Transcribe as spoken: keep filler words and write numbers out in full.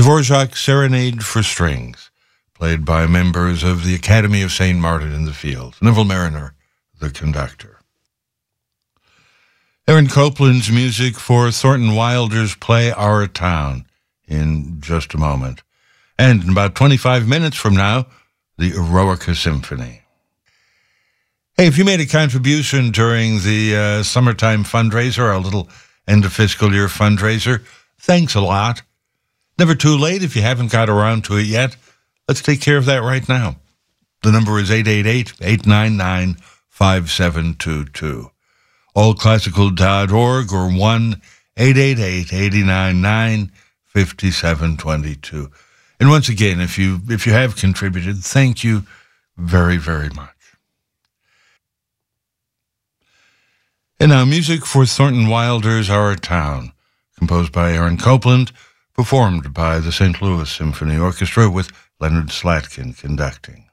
Dvorak Serenade for Strings, played by members of the Academy of Saint Martin in the Fields. Neville Mariner, the conductor. Aaron Copland's music for Thornton Wilder's play Our Town in just a moment. And in about twenty-five minutes from now, the Eroica Symphony. Hey, if you made a contribution during the uh, summertime fundraiser, our little end of fiscal year fundraiser, thanks a lot. Never too late if you haven't got around to it yet. Let's take care of that right now. The number is eight eight eight, eight nine nine, five seven two two. all classical dot org or one eight eight eight, eight nine nine, five seven two two. And once again, if you if you have contributed, thank you very, very much. And now, music for Thornton Wilder's Our Town, composed by Aaron Copland, performed by the Saint Louis Symphony Orchestra with Leonard Slatkin conducting.